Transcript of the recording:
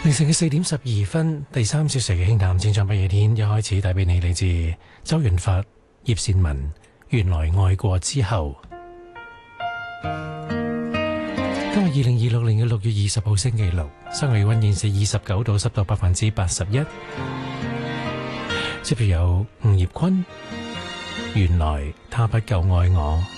凌晨嘅4:12，第3小時嘅輕談戰場不夜天，一開始帶俾你嚟自周潤發、葉倩文，原來愛過之後。今日2026年嘅6月20號星期六，室外氣溫現時29度，濕度81%。接住有吳業坤，原來他不夠愛我。